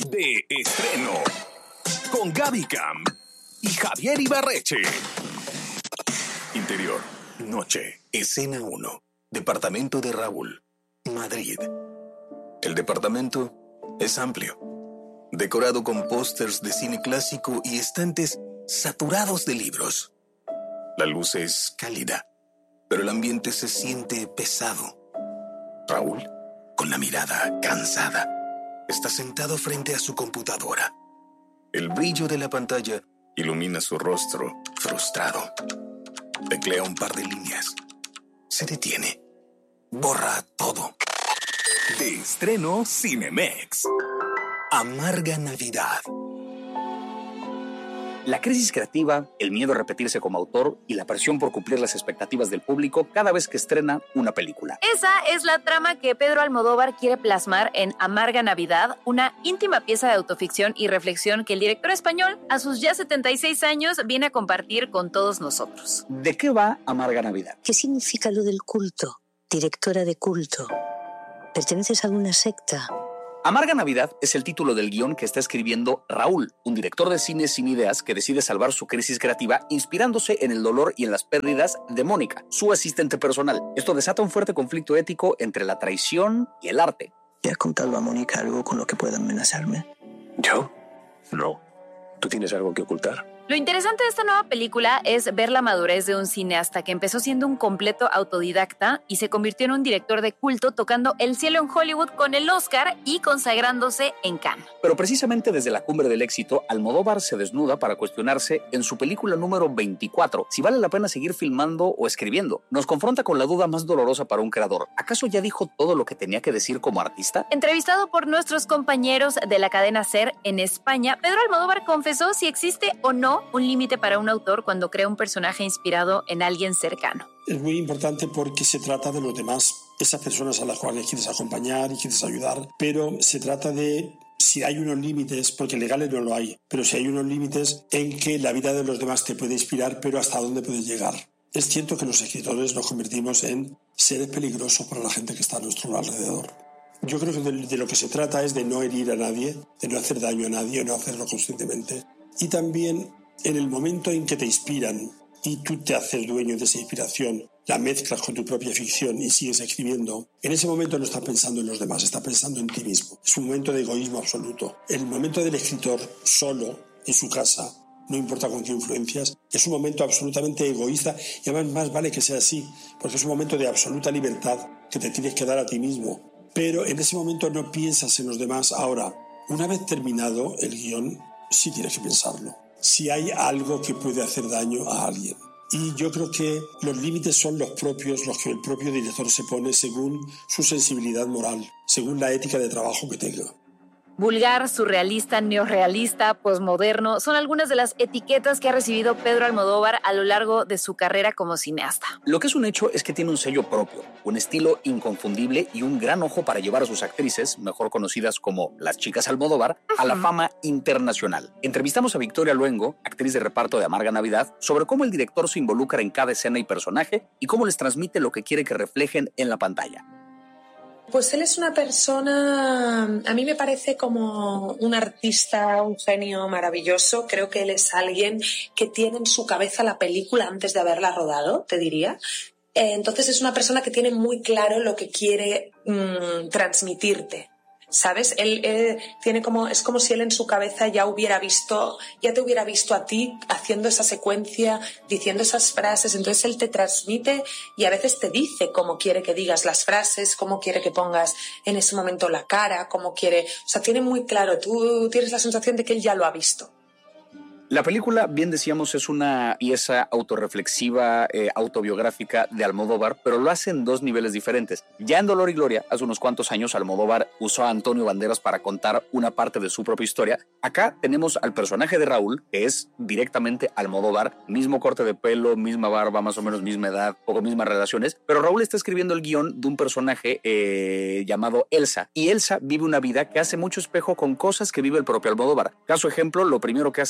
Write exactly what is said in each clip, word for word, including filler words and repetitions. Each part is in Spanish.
De estreno con Gaby Cam y Javier Ibarreche. Interior, noche, escena uno. Departamento de Raúl, Madrid. El departamento es amplio, decorado con pósters de cine clásico y estantes saturados de libros. La luz es cálida, pero el ambiente se siente pesado. Raúl, con la mirada cansada, está sentado frente a su computadora. El brillo de la pantalla ilumina su rostro frustrado. Teclea un par de líneas. Se detiene. Borra todo. De estreno Cinemex. Amarga Navidad. La crisis creativa, el miedo a repetirse como autor y la presión por cumplir las expectativas del público cada vez que estrena una película. Esa es la trama que Pedro Almodóvar quiere plasmar en Amarga Navidad, una íntima pieza de autoficción y reflexión que el director español, a sus ya setenta y seis años, viene a compartir con todos nosotros. ¿De qué va Amarga Navidad? ¿Qué significa lo del culto? Directora de culto. ¿Perteneces a alguna secta? Amarga Navidad es el título del guión que está escribiendo Raúl, un director de cine sin ideas que decide salvar su crisis creativa inspirándose en el dolor y en las pérdidas de Mónica, su asistente personal. Esto desata un fuerte conflicto ético entre la traición y el arte. ¿Le has contado a Mónica algo con lo que pueda amenazarme? ¿Yo? No. ¿Tú tienes algo que ocultar? Lo interesante de esta nueva película es ver la madurez de un cineasta que empezó siendo un completo autodidacta y se convirtió en un director de culto tocando el cielo en Hollywood con el Oscar y consagrándose en Cannes. Pero precisamente desde la cumbre del éxito, Almodóvar se desnuda para cuestionarse en su película número veinticuatro si vale la pena seguir filmando o escribiendo. Nos confronta con la duda más dolorosa para un creador. ¿Acaso ya dijo todo lo que tenía que decir como artista? Entrevistado por nuestros compañeros de la cadena SER en España, Pedro Almodóvar confesó si existe o no un límite para un autor cuando crea un personaje inspirado en alguien cercano. Es muy importante porque se trata de los demás, esas personas a las cuales quieres acompañar y quieres ayudar, pero se trata de si hay unos límites, porque legales no lo hay, pero si hay unos límites en que la vida de los demás te puede inspirar, pero hasta dónde puedes llegar. Es cierto que los escritores nos convertimos en seres peligrosos para la gente que está a nuestro alrededor. Yo creo que de, de lo que se trata es de no herir a nadie, de no hacer daño a nadie, no hacerlo conscientemente. Y también en el momento en que te inspiran y tú te haces dueño de esa inspiración, la mezclas con tu propia ficción y sigues escribiendo, en ese momento no estás pensando en los demás, estás pensando en ti mismo. Es un momento de egoísmo absoluto. El momento del escritor solo, en su casa, no importa con qué influencias, es un momento absolutamente egoísta y además más vale que sea así, porque es un momento de absoluta libertad que te tienes que dar a ti mismo. Pero en ese momento no piensas en los demás. Ahora, una vez terminado el guión, sí tienes que pensarlo. Si hay algo que puede hacer daño a alguien. Y yo creo que los límites son los propios, los que el propio director se pone según su sensibilidad moral, según la ética de trabajo que tenga. Vulgar, surrealista, neorrealista, posmoderno, son algunas de las etiquetas que ha recibido Pedro Almodóvar a lo largo de su carrera como cineasta. Lo que es un hecho es que tiene un sello propio, un estilo inconfundible y un gran ojo para llevar a sus actrices, mejor conocidas como las chicas Almodóvar, uh-huh. a la fama internacional. Entrevistamos a Victoria Luengo, actriz de reparto de Amarga Navidad, sobre cómo el director se involucra en cada escena y personaje y cómo les transmite lo que quiere que reflejen en la pantalla. Pues él es una persona, a mí me parece como un artista, un genio maravilloso. Creo que él es alguien que tiene en su cabeza la película antes de haberla rodado, te diría. Entonces es una persona que tiene muy claro lo que quiere mmm, transmitirte. ¿Sabes? Él, él tiene como, es como si él en su cabeza ya hubiera visto, ya te hubiera visto a ti haciendo esa secuencia, diciendo esas frases. Entonces él te transmite y a veces te dice cómo quiere que digas las frases, cómo quiere que pongas en ese momento la cara, cómo quiere, o sea, tiene muy claro, tú tienes la sensación de que él ya lo ha visto. La película, bien decíamos, es una pieza autorreflexiva, eh, autobiográfica de Almodóvar, pero lo hace en dos niveles diferentes. Ya en Dolor y Gloria, hace unos cuantos años, Almodóvar usó a Antonio Banderas para contar una parte de su propia historia. Acá tenemos al personaje de Raúl, que es directamente Almodóvar, mismo corte de pelo, misma barba, más o menos misma edad, poco mismas relaciones, pero Raúl está escribiendo el guión de un personaje eh, llamado Elsa, y Elsa vive una vida que hace mucho espejo con cosas que vive el propio Almodóvar. Caso ejemplo, lo primero que hace Elsa es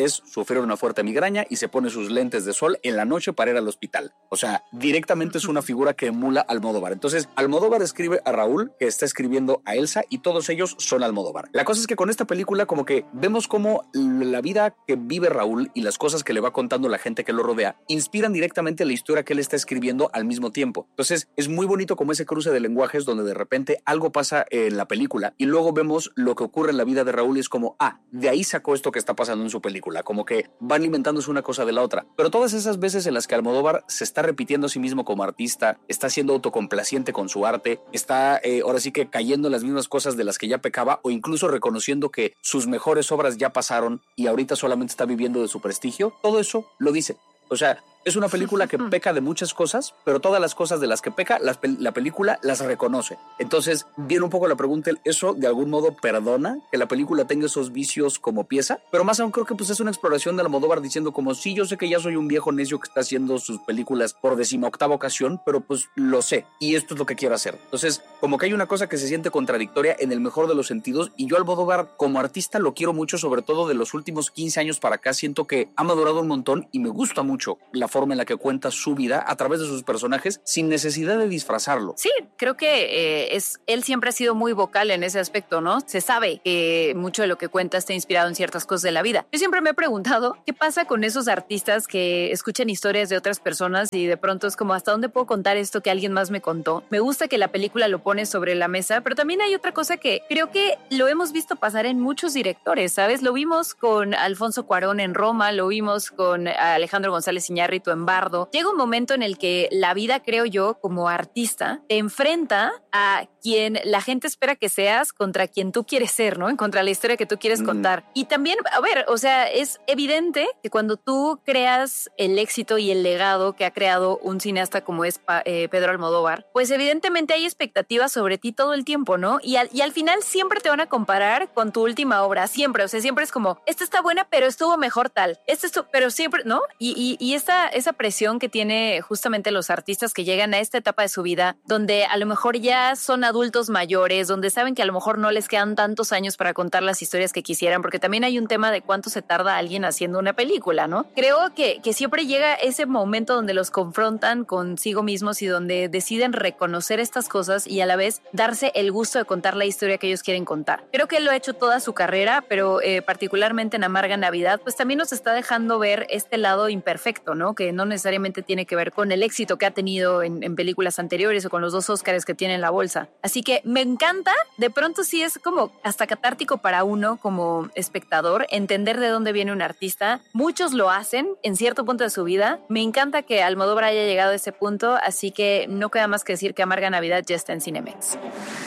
es sufrir una fuerte migraña y se pone sus lentes de sol en la noche para ir al hospital. O sea, directamente es una figura que emula a Almodóvar. Entonces, Almodóvar escribe a Raúl, que está escribiendo a Elsa, y todos ellos son Almodóvar. La cosa es que con esta película como que vemos cómo la vida que vive Raúl y las cosas que le va contando la gente que lo rodea inspiran directamente la historia que él está escribiendo al mismo tiempo. Entonces, es muy bonito como ese cruce de lenguajes donde de repente algo pasa en la película y luego vemos lo que ocurre en la vida de Raúl y es como, ah, de ahí sacó esto que está pasando en su película. Como que van alimentándose una cosa de la otra. Pero todas esas veces en las que Almodóvar se está repitiendo a sí mismo como artista, está siendo autocomplaciente con su arte, está eh, ahora sí que cayendo en las mismas cosas de las que ya pecaba, o incluso reconociendo que sus mejores obras ya pasaron y ahorita solamente está viviendo de su prestigio, todo eso lo dice. O sea, es una película que peca de muchas cosas, pero todas las cosas de las que peca, la, la película las reconoce. Entonces, viene un poco la pregunta, ¿eso de algún modo perdona que la película tenga esos vicios como pieza? Pero más aún creo que pues es una exploración de Almodóvar diciendo como, sí, yo sé que ya soy un viejo necio que está haciendo sus películas por decimoctava ocasión, pero pues lo sé, y esto es lo que quiero hacer. Entonces, como que hay una cosa que se siente contradictoria en el mejor de los sentidos, y yo Almodóvar como artista lo quiero mucho, sobre todo de los últimos quince años para acá, siento que ha madurado un montón y me gusta mucho la forma en la que cuenta su vida a través de sus personajes sin necesidad de disfrazarlo. Sí, creo que eh, es, él siempre ha sido muy vocal en ese aspecto, ¿no? Se sabe que mucho de lo que cuenta está inspirado en ciertas cosas de la vida. Yo siempre me he preguntado qué pasa con esos artistas que escuchan historias de otras personas y de pronto es como, ¿hasta dónde puedo contar esto que alguien más me contó? Me gusta que la película lo pone sobre la mesa, pero también hay otra cosa que creo que lo hemos visto pasar en muchos directores, ¿sabes? Lo vimos con Alfonso Cuarón en Roma, lo vimos con Alejandro González Iñárritu en Bardo. Llega un momento en el que la vida, creo yo, como artista, te enfrenta a quien la gente espera que seas contra quien tú quieres ser, ¿no? En contra la historia que tú quieres mm. contar. Y también, a ver, o sea, es evidente que cuando tú creas el éxito y el legado que ha creado un cineasta como es eh, Pedro Almodóvar, pues evidentemente hay expectativas sobre ti todo el tiempo, ¿no? Y al, y al final siempre te van a comparar con tu última obra, siempre, o sea, siempre es como, esta está buena, pero estuvo mejor tal, esta estuvo, pero siempre, ¿no? Y, y, y esta, esa presión que tiene justamente los artistas que llegan a esta etapa de su vida, donde a lo mejor ya son adultos mayores, donde saben que a lo mejor no les quedan tantos años para contar las historias que quisieran, porque también hay un tema de cuánto se tarda alguien haciendo una película, ¿no? Creo que, que siempre llega ese momento donde los confrontan consigo mismos y donde deciden reconocer estas cosas y a la vez darse el gusto de contar la historia que ellos quieren contar. Creo que él lo ha hecho toda su carrera, pero eh, particularmente en Amarga Navidad, pues también nos está dejando ver este lado imperfecto, ¿no? Que no necesariamente necesariamente tiene que ver con el éxito que ha tenido en, en películas anteriores o con los dos Óscares que tiene en la bolsa. Así que me encanta, de pronto sí es como hasta catártico para uno como espectador entender de dónde viene un artista. Muchos lo hacen en cierto punto de su vida. Me encanta que Almodóvar haya llegado a ese punto, así que no queda más que decir que Amarga Navidad ya está en Cinemex.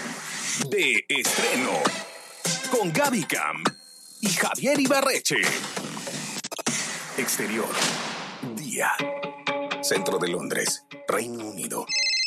De estreno, con Gaby Cam y Javier Ibarreche. Exterior, día. Centro de Londres, Reino Unido.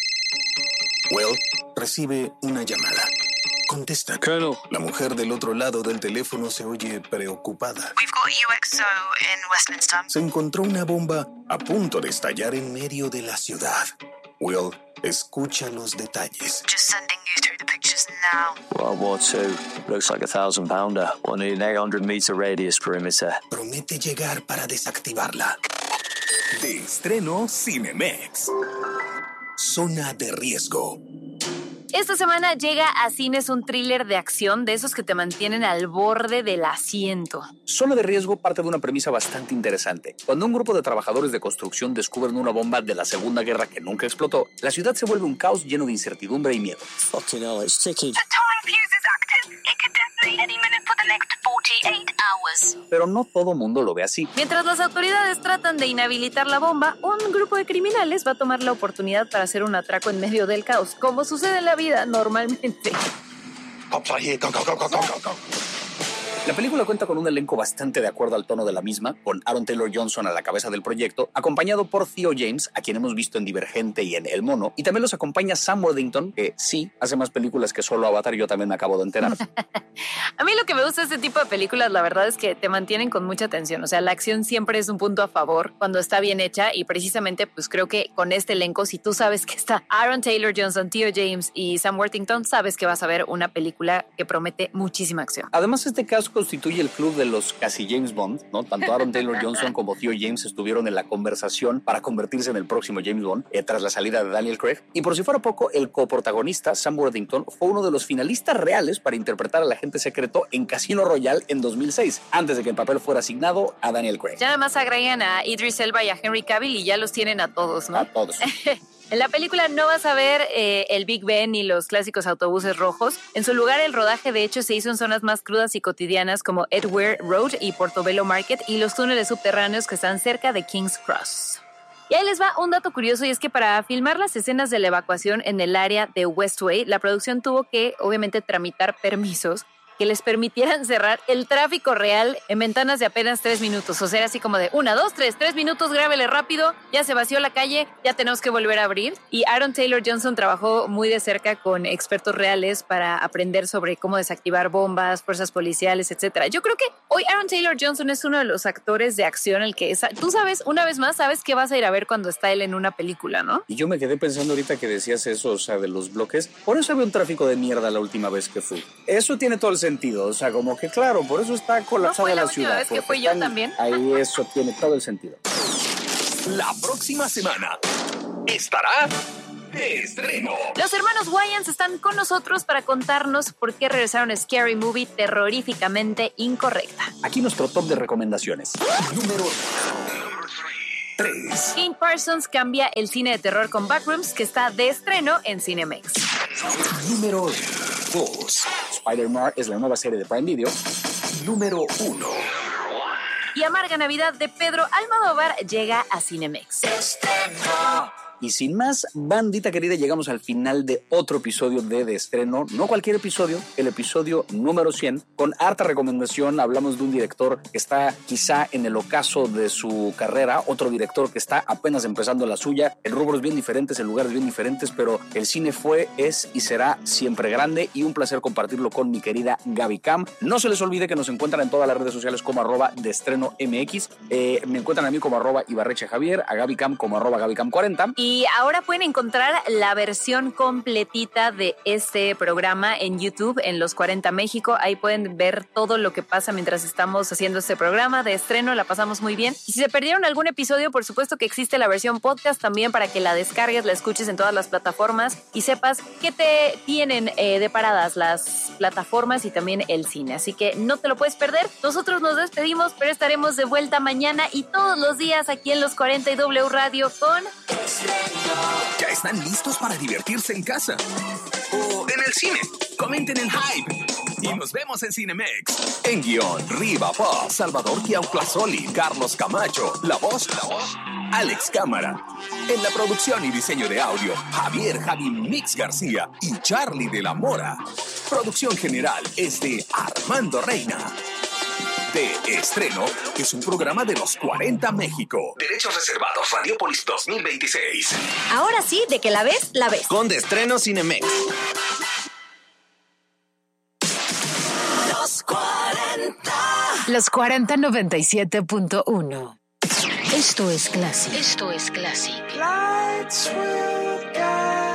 Well recibe una llamada. Contesta. Colonel. La mujer del otro lado del teléfono se oye preocupada. We've got U X O in Westminster. Se encontró una bomba a punto de estallar en medio de la ciudad. Will escucha los detalles. Just sending you through the pictures now. World War Two. Looks like a thousand pounder. One in eight hundred meter radius perimeter. Promete llegar para desactivarla. De estreno Cinemex. Zona de riesgo. Esta semana llega a cines un thriller de acción de esos que te mantienen al borde del asiento. Zona de riesgo parte de una premisa bastante interesante. Cuando un grupo de trabajadores de construcción descubren una bomba de la Segunda Guerra que nunca explotó, la ciudad se vuelve un caos lleno de incertidumbre y miedo. Fucking hell, it's ticking. The time fuse is active. It could detonate any minute for the next forty-eight hours. Pero no todo mundo lo ve así. Mientras las autoridades tratan de inhabilitar la bomba, un grupo de criminales va a tomar la oportunidad para hacer un atraco en medio del caos, como sucede en la vida normalmente. La película cuenta con un elenco bastante de acuerdo al tono de la misma, con Aaron Taylor Johnson a la cabeza del proyecto, acompañado por Theo James, a quien hemos visto en Divergente y en El Mono, y también los acompaña Sam Worthington, que sí, hace más películas que solo Avatar, yo también me acabo de enterar. A mí lo que me gusta de este tipo de películas, la verdad es que te mantienen con mucha atención, o sea, la acción siempre es un punto a favor cuando está bien hecha, y precisamente pues creo que con este elenco, si tú sabes que está Aaron Taylor Johnson, Theo James y Sam Worthington, sabes que vas a ver una película que promete muchísima acción. Además, este cast constituye el club de los casi James Bond, ¿no? Tanto Aaron Taylor Johnson como Theo James estuvieron en la conversación para convertirse en el próximo James Bond eh, tras la salida de Daniel Craig. Y por si fuera poco, el coprotagonista Sam Worthington fue uno de los finalistas reales para interpretar al agente secreto en Casino Royale en dos mil seis, antes de que el papel fuera asignado a Daniel Craig. Ya nada más agregan a Idris Elba y a Henry Cavill y ya los tienen a todos, ¿no? A todos. En la película no vas a ver eh, el Big Ben ni los clásicos autobuses rojos. En su lugar, el rodaje de hecho se hizo en zonas más crudas y cotidianas como Edgware Road y Portobello Market y los túneles subterráneos que están cerca de King's Cross. Y ahí les va un dato curioso, y es que para filmar las escenas de la evacuación en el área de Westway, la producción tuvo que, obviamente, tramitar permisos que les permitieran cerrar el tráfico real en ventanas de apenas tres minutos. O sea, así como de una, dos, tres, tres minutos, grábele rápido, ya se vació la calle, ya tenemos que volver a abrir. Y Aaron Taylor Johnson trabajó muy de cerca con expertos reales para aprender sobre cómo desactivar bombas, fuerzas policiales, etcétera. Yo creo que hoy Aaron Taylor Johnson es uno de los actores de acción al que es, tú sabes, una vez más, sabes qué vas a ir a ver cuando está él en una película, ¿no? Y yo me quedé pensando ahorita que decías eso, o sea, de los bloques. Por eso había un tráfico de mierda la última vez que fui. Eso tiene todo el sentido, o sea, como que claro, por eso está colapsada no fue la, la ciudad. última vez que fui yo también. Ahí eso tiene todo el sentido. La próxima semana estará de estreno. Los hermanos Wayans están con nosotros para contarnos por qué regresaron a Scary Movie terroríficamente incorrecta. Aquí nuestro top de recomendaciones. Número tres. King Parsons cambia el cine de terror con Backrooms, que está de estreno en Cinemex. Número dos. Spider-Man es la nueva serie de Prime Video. Número uno. Y Amarga Navidad de Pedro Almodóvar llega a Cinemex. Y sin más, bandita querida, llegamos al final de otro episodio de De Estreno. No cualquier episodio, el episodio número cien. Con harta recomendación, hablamos de un director que está quizá en el ocaso de su carrera, otro director que está apenas empezando la suya, en rubros bien diferentes, en lugares bien diferentes, pero el cine fue, es y será siempre grande, y un placer compartirlo con mi querida Gaby Cam. No se les olvide que nos encuentran en todas las redes sociales como arroba de estreno mx. Eh, me encuentran a mí como arroba Ibarreche Javier, a Gaby Cam como arroba Gaby Cam cuarenta. Y ahora pueden encontrar la versión completita de este programa en YouTube, en Los cuarenta México. Ahí pueden ver todo lo que pasa mientras estamos haciendo este programa de estreno. La pasamos muy bien. Y si se perdieron algún episodio, por supuesto que existe la versión podcast también para que la descargues, la escuches en todas las plataformas y sepas qué te tienen eh, deparadas las plataformas y también el cine. Así que no te lo puedes perder. Nosotros nos despedimos, pero estaremos de vuelta mañana y todos los días aquí en Los cuarenta y W Radio con... ¿Ya están listos para divertirse en casa? ¿O en el cine? Comenten el hype. Y nos vemos en Cinemex. En guión, Riva Pop, Salvador Chiauclasoli, Carlos Camacho. La voz, la voz, Alex Cámara. En la producción y diseño de audio, Javier Javi Mix García y Charlie de la Mora. Producción general es de Armando Reina. De Estreno es un programa de Los cuarenta México. Derechos reservados, Radiopolis dos mil veintiséis. Ahora sí, de que la ves, la ves. Con De Estreno Cinemex. Los cuarenta. Los cuarenta noventa y siete punto uno. Esto es Classic. Esto es Classic. Lights will guide.